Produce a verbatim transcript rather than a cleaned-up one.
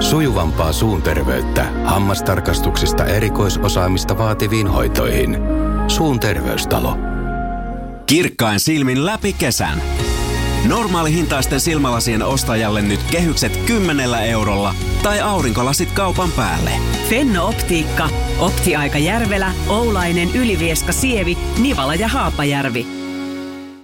Sujuvampaa suun terveyttä hammastarkastuksista erikoisosaamista vaativiin hoitoihin. Suun terveystalo. Kirkkain silmin läpi kesän. Normaalihintaisten silmälasien ostajalle nyt kehykset kymmenellä eurolla tai aurinkolasit kaupan päälle. Fenno Optiikka. Optiaika Järvelä, Oulainen, Ylivieska, Sievi, Nivala ja Haapajärvi.